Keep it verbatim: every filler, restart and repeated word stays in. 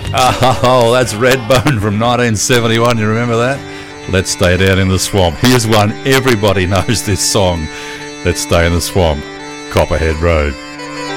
Oh, that's Redbone from nineteen seventy-one. You remember that? Let's Stay Down in the Swamp. Here's one. Everybody knows this song. Let's Stay in the Swamp. Copperhead Road.